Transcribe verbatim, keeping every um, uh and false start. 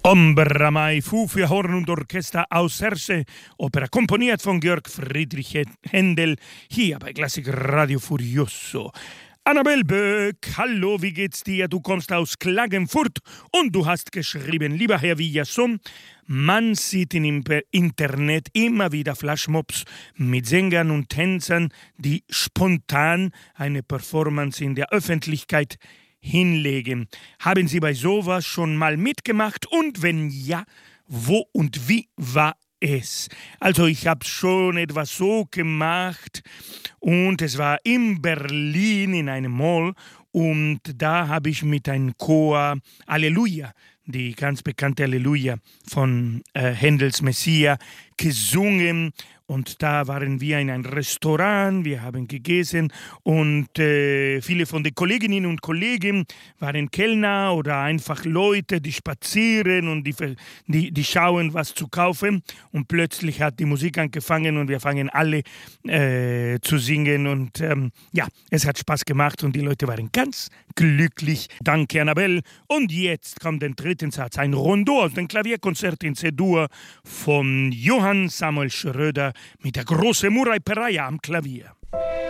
Ombra Mai fu für Horn und Orchester aus Serse, Opera komponiert von Georg Friedrich Händel, hier bei Klassik Radio Furioso. Annabel Böck, hallo, wie geht's dir? Du kommst aus Klagenfurt und du hast geschrieben, lieber Herr Villasson, man sieht im Internet immer wieder Flashmobs mit Sängern und Tänzern, die spontan eine Performance in der Öffentlichkeit hinlegen. Haben Sie bei sowas schon mal mitgemacht? Und wenn ja, wo und wie war es? Also ich habe schon etwas so gemacht und es war in Berlin in einem Mall und da habe ich mit einem Chor Halleluja, die ganz bekannte Halleluja von äh, Händels Messia, gesungen. Und da waren wir in einem Restaurant, wir haben gegessen und äh, viele von den Kolleginnen und Kollegen waren Kellner oder einfach Leute, die spazieren und die, die, die schauen, was zu kaufen. Und plötzlich hat die Musik angefangen und wir fangen alle äh, zu singen. Und ähm, ja, es hat Spaß gemacht und die Leute waren ganz glücklich. Danke, Annabelle. Und jetzt kommt der dritte Satz, ein Rondo aus dem Klavierkonzert in C-Dur von Johann Samuel Schröder mit der großen Murai Peraya am Klavier.